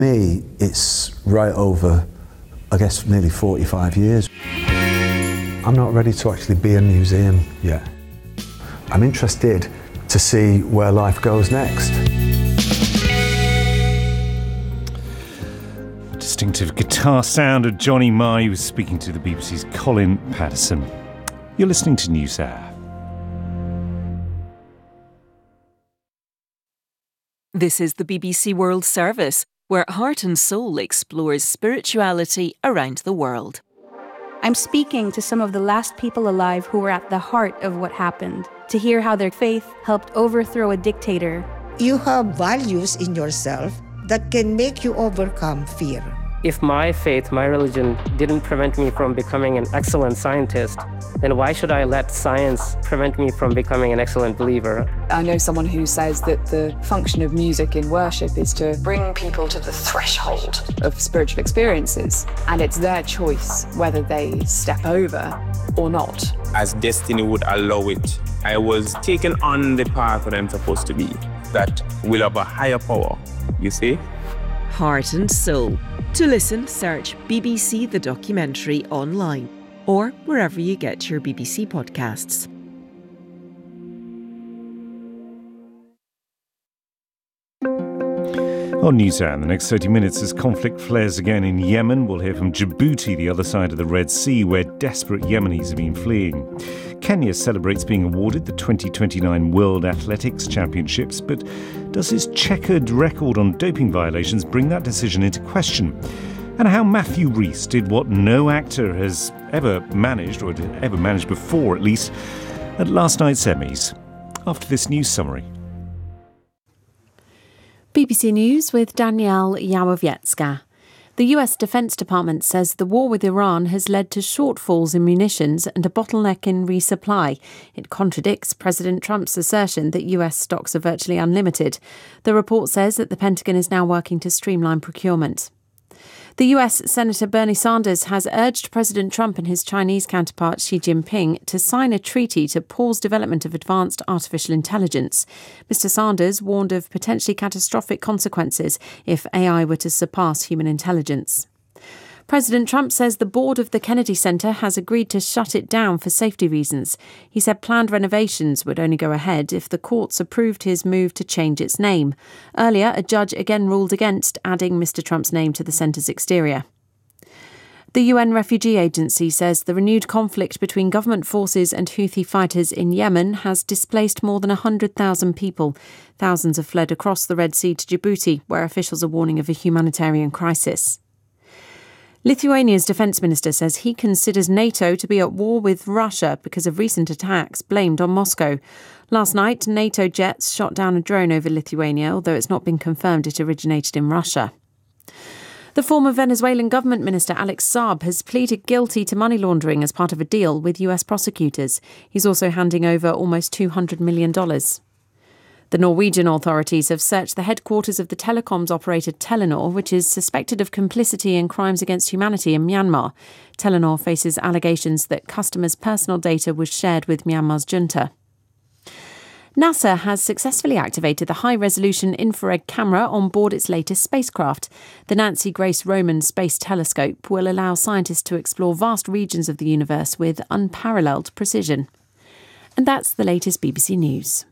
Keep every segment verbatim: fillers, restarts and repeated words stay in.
Me, it's right over, I guess, nearly forty-five years. I'm not ready to actually be a museum yet. I'm interested to see where life goes next. Distinctive guitar sound of Johnny Marr, who was speaking to the B B C's Colin Patterson. You're listening to NewsHour. This is the B B C World Service, where Heart and Soul explores spirituality around the world. I'm speaking to some of the last people alive who were at the heart of what happened, to hear how their faith helped overthrow a dictator. You have values in yourself that can make you overcome fear. If my faith, my religion, didn't prevent me from becoming an excellent scientist, then why should I let science prevent me from becoming an excellent believer? I know someone who says that the function of music in worship is to bring people to the threshold of spiritual experiences, and it's their choice whether they step over or not. As destiny would allow it, I was taken on the path that I'm supposed to be, that will have a higher power, you see? Heart and Soul. To listen, search B B C The Documentary online or wherever you get your B B C podcasts. On NewsHour, in the next thirty minutes, as conflict flares again in Yemen, we'll hear from Djibouti, the other side of the Red Sea, where desperate Yemenis have been fleeing. Kenya celebrates being awarded the twenty twenty-nine World Athletics Championships, but does his checkered record on doping violations bring that decision into question? And how Matthew Rhys did what no actor has ever managed, or ever managed before at least, at last night's Emmys. After this news summary. B B C News with Danielle Yawowiecka. The U S Defense Department says the war with Iran has led to shortfalls in munitions and a bottleneck in resupply. It contradicts President Trump's assertion that U S stocks are virtually unlimited. The report says that the Pentagon is now working to streamline procurement. The U S Senator Bernie Sanders has urged President Trump and his Chinese counterpart Xi Jinping to sign a treaty to pause development of advanced artificial intelligence. Mister Sanders warned of potentially catastrophic consequences if A I were to surpass human intelligence. President Trump says the board of the Kennedy Center has agreed to shut it down for safety reasons. He said planned renovations would only go ahead if the courts approved his move to change its name. Earlier, a judge again ruled against adding Mister Trump's name to the center's exterior. The U N Refugee Agency says the renewed conflict between government forces and Houthi fighters in Yemen has displaced more than one hundred thousand people. Thousands have fled across the Red Sea to Djibouti, where officials are warning of a humanitarian crisis. Lithuania's defence minister says he considers NATO to be at war with Russia because of recent attacks blamed on Moscow. Last night, NATO jets shot down a drone over Lithuania, although it's not been confirmed it originated in Russia. The former Venezuelan government minister Alex Saab has pleaded guilty to money laundering as part of a deal with U S prosecutors. He's also handing over almost two hundred million dollars. The Norwegian authorities have searched the headquarters of the telecoms operator Telenor, which is suspected of complicity in crimes against humanity in Myanmar. Telenor faces allegations that customers' personal data was shared with Myanmar's junta. NASA has successfully activated the high-resolution infrared camera on board its latest spacecraft. The Nancy Grace Roman Space Telescope will allow scientists to explore vast regions of the universe with unparalleled precision. And that's the latest B B C News.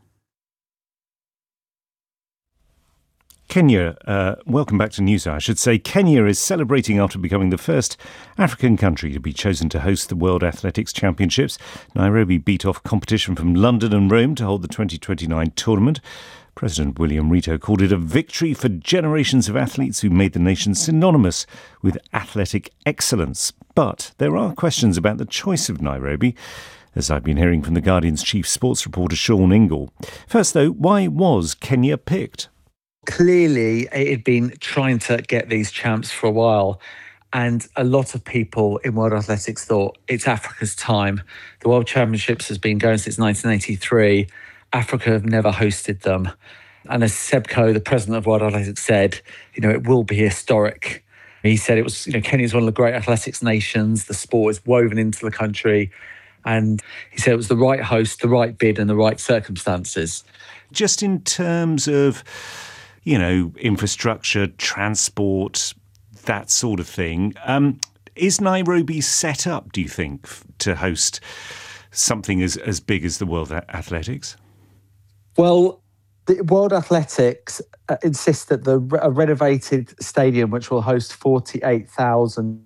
Kenya, uh, welcome back to NewsHour. I should say Kenya is celebrating after becoming the first African country to be chosen to host the World Athletics Championships. Nairobi beat off competition from London and Rome to hold the twenty twenty-nine tournament. President William Ruto called it a victory for generations of athletes who made the nation synonymous with athletic excellence. But there are questions about the choice of Nairobi, as I've been hearing from The Guardian's chief sports reporter Sean Ingle. First, though, why was Kenya picked? Clearly, it had been trying to get these champs for a while, and a lot of people in World Athletics thought it's Africa's time. The World Championships has been going since nineteen eighty-three. Africa have never hosted them. And as Seb Coe, the president of World Athletics, said, you know, it will be historic. He said it was, you know, Kenya is one of the great athletics nations. The sport is woven into the country. And he said it was the right host, the right bid and the right circumstances. Just in terms of you know, infrastructure, transport, that sort of thing. Um, is Nairobi set up, do you think, f- to host something as, as big as the World Athletics? Well, the World Athletics uh, insists that the re- a renovated stadium, which will host forty-eight thousand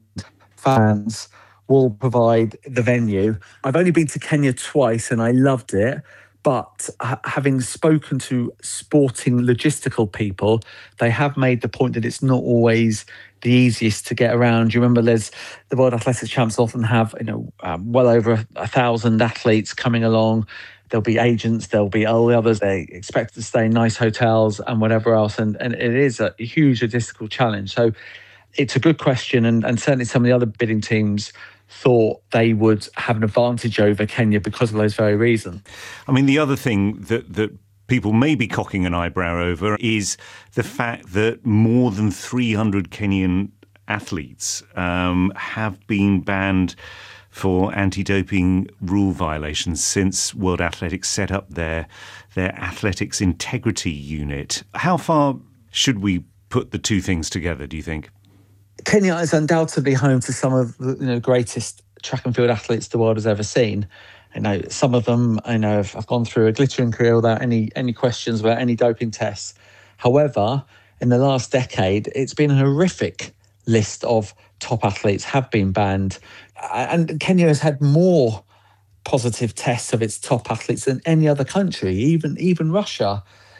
fans, will provide the venue. I've only been to Kenya twice and I loved it. But ha- having spoken to sporting logistical people, they have made the point that it's not always the easiest to get around. You remember, there's the World Athletics Champs often have, you know, um, well over a, a thousand athletes coming along. There'll be agents, there'll be all the others. They expect to stay in nice hotels and whatever else. And, and it is a huge logistical challenge. So it's a good question. And, and certainly some of the other bidding teams thought they would have an advantage over Kenya because of those very reasons. I mean, the other thing that, that people may be cocking an eyebrow over is the fact that more than three hundred Kenyan athletes um, have been banned for anti-doping rule violations since World Athletics set up their their athletics integrity unit. How far should we put the two things together, do you think? Kenya is undoubtedly home to some of the you know, greatest track and field athletes the world has ever seen. You know, some of them, I know, have, have gone through a glittering career without any any questions, without any doping tests. However, in the last decade, it's been a horrific list of top athletes have been banned. And Kenya has had more positive tests of its top athletes than any other country, even even Russia.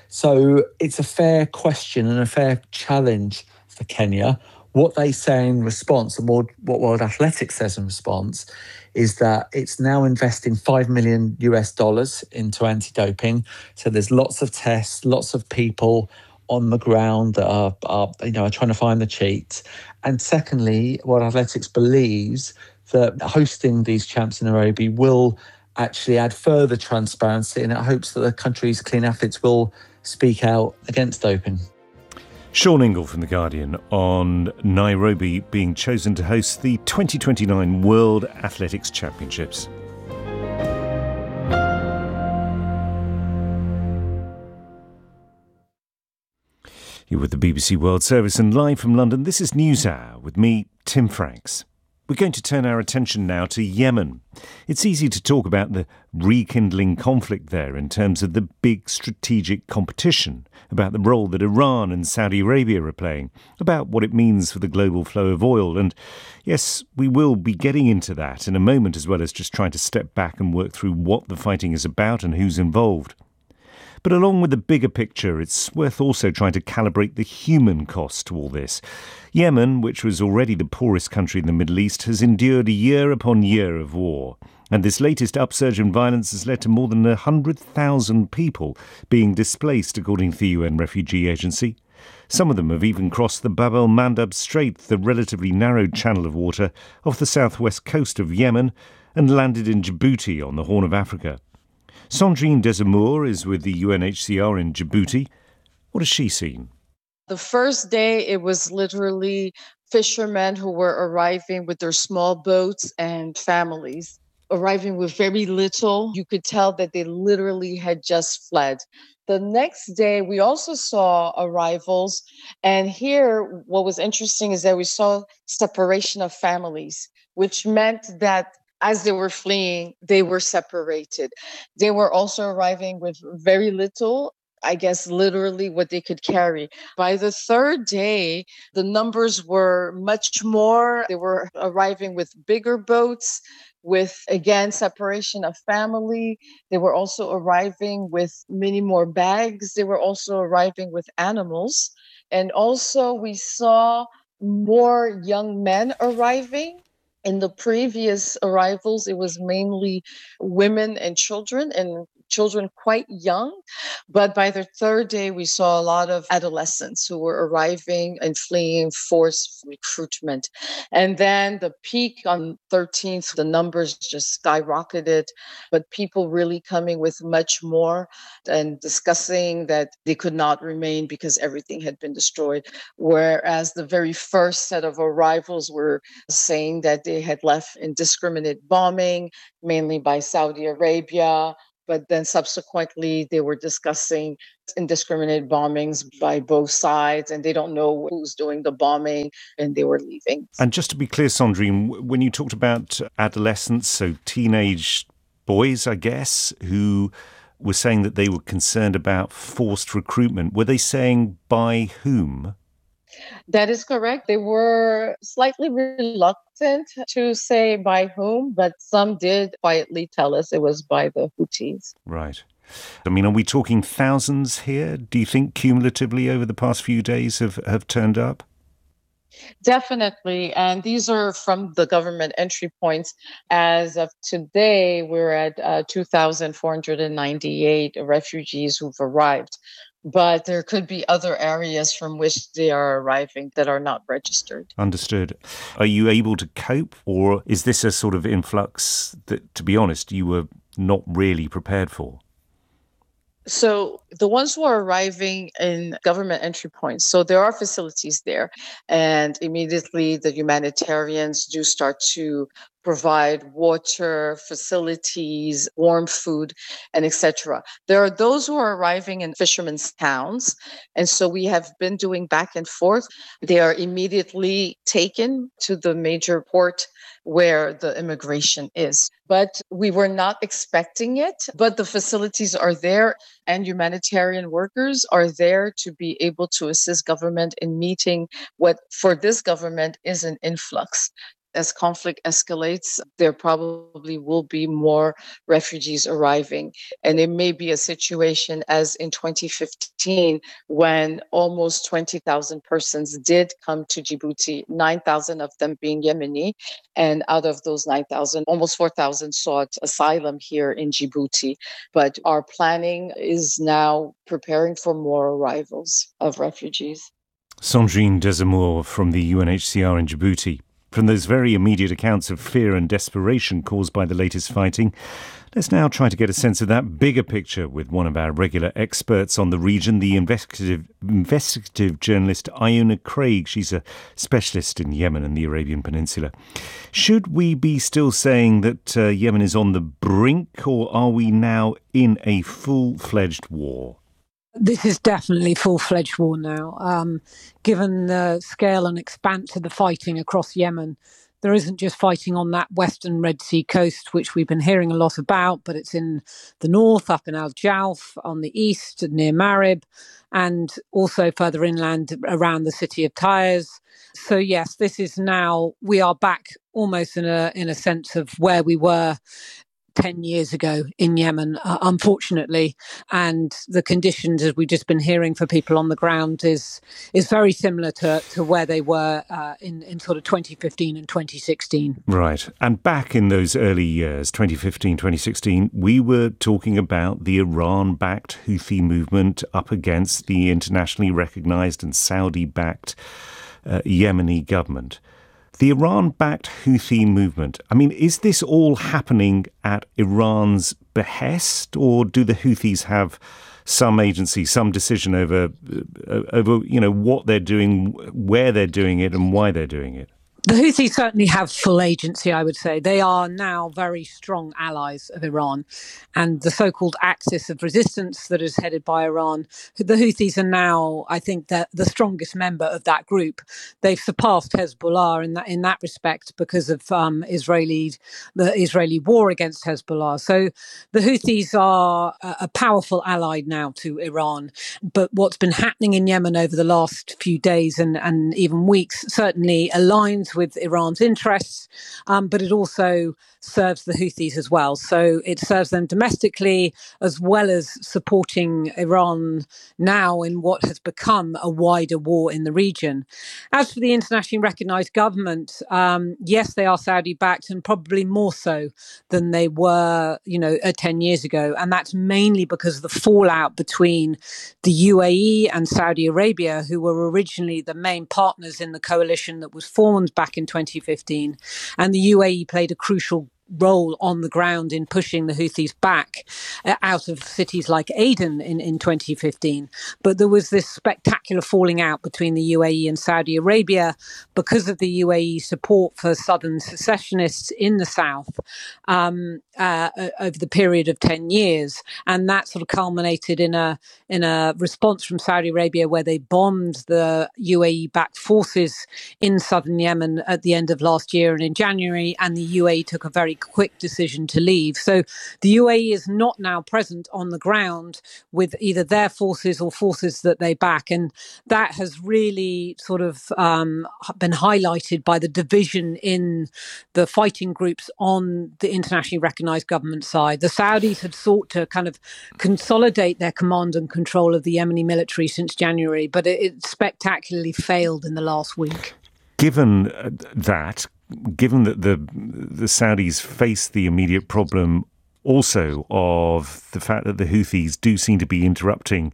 So it's a fair question and a fair challenge for Kenya. What they say in response, and what World Athletics says in response, is that it's now investing five million US dollars into anti-doping. So there's lots of tests, lots of people on the ground that are, are you know, are trying to find the cheats. And secondly, World Athletics believes that hosting these champs in Nairobi will actually add further transparency, and it hopes that the country's clean athletes will speak out against doping. Sean Ingle from The Guardian on Nairobi being chosen to host the twenty twenty-nine World Athletics Championships. You're with the B B C World Service and live from London. This is NewsHour with me, Tim Franks. We're going to turn our attention now to Yemen. It's easy to talk about the rekindling conflict there in terms of the big strategic competition, about the role that Iran and Saudi Arabia are playing, about what it means for the global flow of oil. And yes, we will be getting into that in a moment, as well as just trying to step back and work through what the fighting is about and who's involved. But along with the bigger picture, it's worth also trying to calibrate the human cost to all this. Yemen, which was already the poorest country in the Middle East, has endured year upon year of war. And this latest upsurge in violence has led to more than one hundred thousand people being displaced, according to the U N Refugee Agency. Some of them have even crossed the Bab el-Mandab Strait, the relatively narrow channel of water off the southwest coast of Yemen, and landed in Djibouti on the Horn of Africa. Sandrine Desamour is with the U N H C R in Djibouti. What has she seen? The first day, it was literally fishermen who were arriving with their small boats and families, arriving with very little. You could tell that they literally had just fled. The next day, we also saw arrivals. And here, what was interesting is that we saw separation of families, which meant that as they were fleeing, they were separated. They were also arriving with very little, I guess literally what they could carry. By the third day, the numbers were much more. They were arriving with bigger boats, with, again, separation of family. They were also arriving with many more bags. They were also arriving with animals. And also we saw more young men arriving. In the previous arrivals, it was mainly women and children, and children quite young. But by the third day, we saw a lot of adolescents who were arriving and fleeing forced recruitment. And then the peak on thirteenth, the numbers just skyrocketed, but people really coming with much more and discussing that they could not remain because everything had been destroyed. Whereas the very first set of arrivals were saying that they had left indiscriminate bombing, mainly by Saudi Arabia, But then subsequently, they were discussing indiscriminate bombings by both sides, and they don't know who's doing the bombing, and they were leaving. And just to be clear, Sandrine, when you talked about adolescents, so teenage boys, I guess, who were saying that they were concerned about forced recruitment, were they saying by whom? That is correct. They were slightly reluctant to say by whom, but some did quietly tell us it was by the Houthis. Right. I mean, are we talking thousands here? Do you think cumulatively over the past few days have, have turned up? Definitely. And these are from the government entry points. As of today, we're at uh, two thousand four hundred ninety-eight refugees who've arrived. But there could be other areas from which they are arriving that are not registered. Understood. Are you able to cope, or is this a sort of influx that, to be honest, you were not really prepared for? So the ones who are arriving in government entry points, so there are facilities there, and immediately the humanitarians do start to provide water, facilities, warm food, and et cetera. There are those who are arriving in fishermen's towns, and so we have been doing back and forth. They are immediately taken to the major port where the immigration is. But we were not expecting it, but the facilities are there, and humanitarian workers are there to be able to assist government in meeting what for this government is an influx. As conflict escalates, there probably will be more refugees arriving. And it may be a situation as in twenty fifteen, when almost twenty thousand persons did come to Djibouti, nine thousand of them being Yemeni. And out of those nine thousand, almost four thousand sought asylum here in Djibouti. But our planning is now preparing for more arrivals of refugees. Sandrine Desamours from the U N H C R in Djibouti. From those very immediate accounts of fear and desperation caused by the latest fighting, let's now try to get a sense of that bigger picture with one of our regular experts on the region, the investigative, investigative journalist Iona Craig. She's a specialist in Yemen and the Arabian Peninsula. Should we be still saying that uh, Yemen is on the brink, or are we now in a full-fledged war? This is definitely full-fledged war now. Um, given the scale and expanse of the fighting across Yemen, there isn't just fighting on that western Red Sea coast, which we've been hearing a lot about, but it's in the north, up in Al Jalf, on the east, near Marib, and also further inland around the city of Taiz. So yes, this is now, we are back almost in a in a sense of where we were ten years ago in Yemen, uh, unfortunately. And the conditions, as we've just been hearing for people on the ground, is is very similar to, to where they were uh, in, in sort of twenty fifteen and twenty sixteen. Right. And back in those early years, twenty fifteen, twenty sixteen, we were talking about the Iran-backed Houthi movement up against the internationally recognised and Saudi-backed uh, Yemeni government. The Iran-backed Houthi movement, I mean, is this all happening at Iran's behest, or do the Houthis have some agency, some decision over, uh, over, you know, what they're doing, where they're doing it, and why they're doing it? The Houthis certainly have full agency, I would say. They are now very strong allies of Iran. And the so-called axis of resistance that is headed by Iran, the Houthis are now, I think, the, the strongest member of that group. They've surpassed Hezbollah in that in that respect because of um, Israeli the Israeli war against Hezbollah. So the Houthis are a, a powerful ally now to Iran. But what's been happening in Yemen over the last few days and, and even weeks certainly aligns with Iran's interests, um, but it also serves the Houthis as well. So it serves them domestically as well as supporting Iran now in what has become a wider war in the region. As for the internationally recognised government, um, yes, they are Saudi-backed and probably more so than they were, you know, uh, ten years ago. And that's mainly because of the fallout between the U A E and Saudi Arabia, who were originally the main partners in the coalition that was formed back in twenty fifteen. And the U A E played a crucial role on the ground in pushing the Houthis back uh, out of cities like Aden in, in twenty fifteen. But there was this spectacular falling out between the U A E and Saudi Arabia because of the U A E support for southern secessionists in the south um, uh, over the period of ten years. And that sort of culminated in a in a response from Saudi Arabia where they bombed the U A E-backed forces in southern Yemen at the end of last year and in January, and the U A E took a very quick decision to leave. So the U A E is not now present on the ground with either their forces or forces that they back. And that has really sort of um, been highlighted by the division in the fighting groups on the internationally recognized government side. The Saudis had sought to kind of consolidate their command and control of the Yemeni military since January, but it, it spectacularly failed in the last week. Given that, given that the the Saudis face the immediate problem also of the fact that the Houthis do seem to be interrupting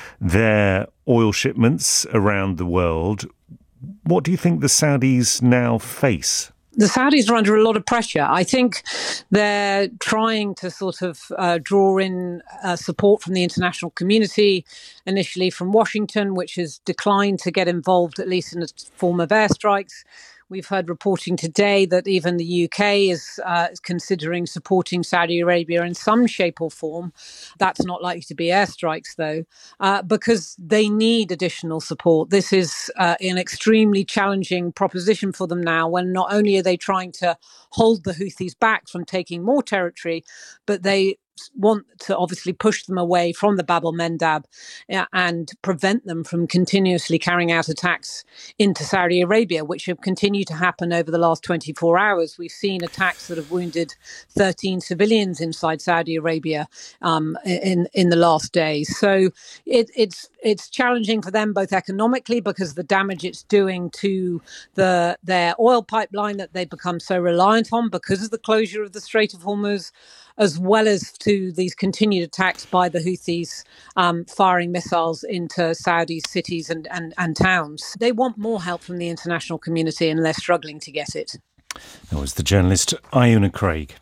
their oil shipments around the world, what do you think the Saudis now face? The Saudis are under a lot of pressure. I think they're trying to sort of uh, draw in uh, support from the international community, initially from Washington, which has declined to get involved, at least in the form of airstrikes. We've heard reporting today that even the U K is uh, considering supporting Saudi Arabia in some shape or form. That's not likely to be airstrikes, though, uh, because they need additional support. This is uh, an extremely challenging proposition for them now, when not only are they trying to hold the Houthis back from taking more territory, but they want to obviously push them away from the Bab el-Mandab uh, and prevent them from continuously carrying out attacks into Saudi Arabia, which have continued to happen over the last twenty-four hours. We've seen attacks that have wounded thirteen civilians inside Saudi Arabia um, in in the last days. So it, it's it's challenging for them both economically because of the damage it's doing to the their oil pipeline that they've become so reliant on because of the closure of the Strait of Hormuz, as well as to these continued attacks by the Houthis um, firing missiles into Saudi cities and, and, and towns. They want more help from the international community and they're struggling to get it. That was the journalist Iona Craig.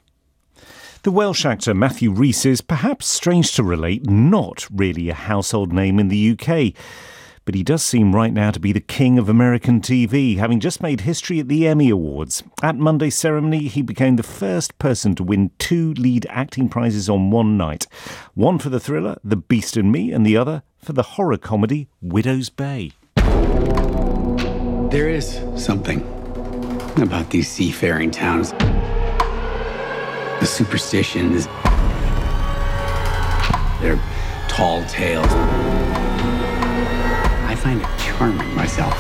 The Welsh actor Matthew Rhys is, perhaps strange to relate, not really a household name in the U K. But he does seem right now to be the king of American T V, having just made history at the Emmy Awards. At Monday's ceremony, he became the first person to win two lead acting prizes on one night. One for the thriller The Beast and Me, and the other for the horror comedy Widow's Bay. There is something about these seafaring towns. The superstitions, their tall tales. I find it charming myself.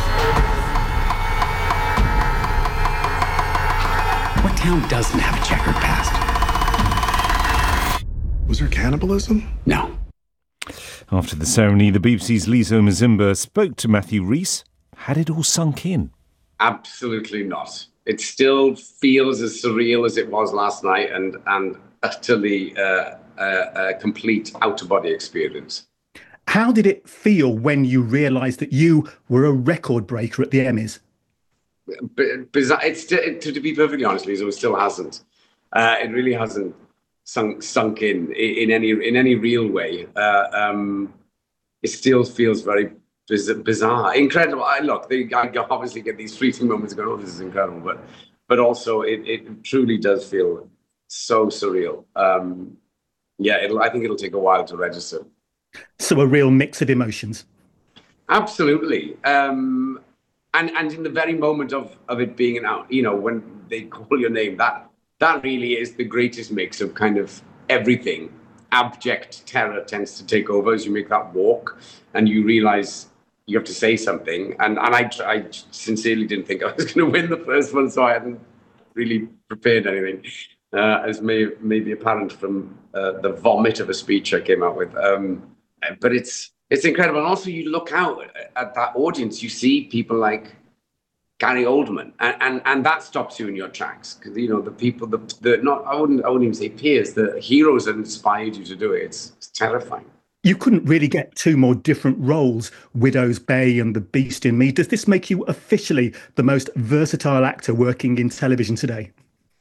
What town doesn't have a checkered past? Was there cannibalism? No. After the ceremony, the B B C's Lizo Mazimba spoke to Matthew Rhys. Had it all sunk in? Absolutely not. It still feels as surreal as it was last night, and, and utterly uh, uh, a complete out-of-body experience. How did it feel when you realised that you were a record breaker at the Emmys? B- bizarre. It's to, to be perfectly honest, Lisa, it still hasn't. Uh, it really hasn't sunk sunk in in any in any real way. Uh, um, it still feels very biz- bizarre, incredible. I look, they I obviously get these fleeting moments going, "Oh, this is incredible," but but also it, it truly does feel so surreal. Um, yeah, it'll, I think it'll take a while to register. So a real mix of emotions. Absolutely. Um, and and in the very moment of, of it being out, you know, when they call your name, that that really is the greatest mix of kind of everything. Abject terror tends to take over as you make that walk and you realize you have to say something. And, and I, I sincerely didn't think I was going to win the first one, so I hadn't really prepared anything. Uh, as may, may be apparent from uh, the vomit of a speech I came out with. Um, but it's it's incredible. And also you look out at that audience, you see people like Gary Oldman, and, and, and that stops you in your tracks. Because, you know, the people, the, the not I wouldn't I wouldn't even say peers, the heroes that inspired you to do it, it's, it's terrifying. You couldn't really get two more different roles, Widow's Bay and The Beast in Me. Does this make you officially the most versatile actor working in television today?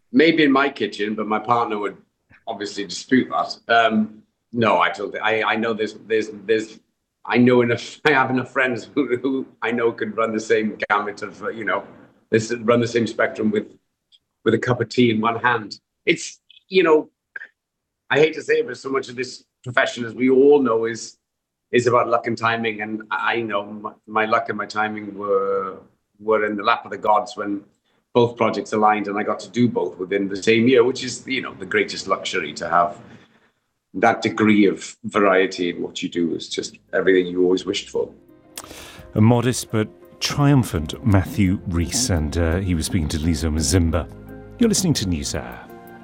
maybe in my kitchen, but my partner would obviously dispute that. Um, no, I don't think, I, I know there's, there's, there's, I know enough, I have enough friends who, who I know could run the same gamut of, uh, you know, this run the same spectrum with, with a cup of tea in one hand. It's, you know, I hate to say it, but so much of this profession, as we all know, is, is about luck and timing. And I know my, my luck and my timing were, were in the lap of the gods when both projects aligned, and I got to do both within the same year, which is, you know, the greatest luxury to have. That degree of variety in what you do is just everything you always wished for. A modest but triumphant Matthew Rhys, and uh, he was speaking to Lizo Mazimba. You're listening to NewsHour.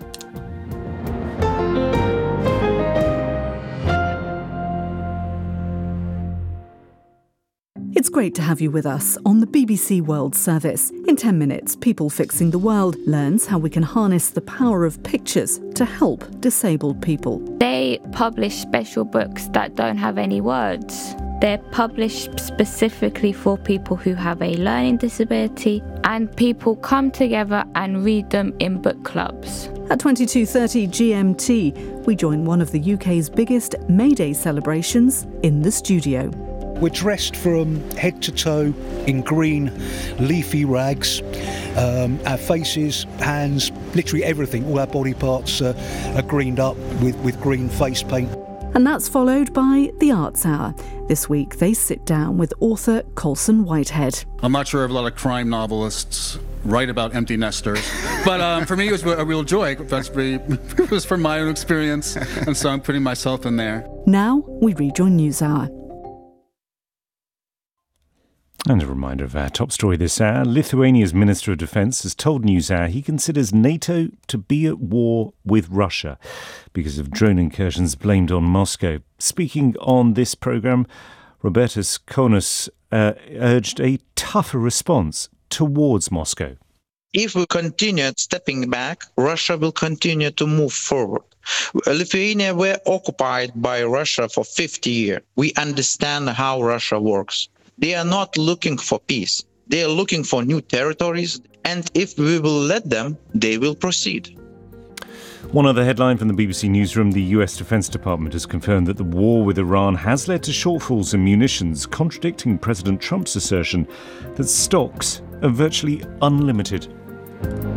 It's great to have you with us on the B B C World Service. In ten minutes, People Fixing the World learns how we can harness the power of pictures to help disabled people. They publish special books that don't have any words. They're published specifically for people who have a learning disability, and people come together and read them in book clubs. At twenty-two thirty G M T, we join one of the U K's biggest May Day celebrations in the studio. We're dressed from head to toe in green, leafy rags. Um, our faces, hands, literally everything, all our body parts uh, are greened up with, with green face paint. And that's followed by the Arts Hour. This week they sit down with author Colson Whitehead. I'm not sure if a lot of crime novelists write about empty nesters, but um, for me it was a real joy. That's pretty, it was from my own experience, and so I'm putting myself in there. Now we read your news hour. And a reminder of our top story this hour. Lithuania's Minister of Defence has told NewsHour he considers NATO to be at war with Russia because of drone incursions blamed on Moscow. Speaking on this programme, Robertas Kaunas uh, urged a tougher response towards Moscow. If we continue stepping back, Russia will continue to move forward. Lithuania were occupied by Russia for fifty years. We understand how Russia works. They are not looking for peace. They are looking for new territories, and if we will let them, they will proceed. One other headline from the B B C Newsroom, the U S Defence Department has confirmed that the war with Iran has led to shortfalls in munitions, contradicting President Trump's assertion that stocks are virtually unlimited.